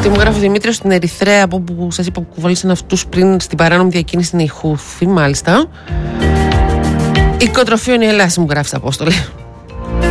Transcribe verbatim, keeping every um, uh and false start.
Τι μου γράφει ο Δημήτριος στην Ερυθρέα, από που σας είπα που κουβαλήσαν αυτούς πριν στην παράνομη διακίνηση στην Ιχούφη, μάλιστα. Οικοτροφείο είναι η Ελλάση, μου γράφει, Απόστολε.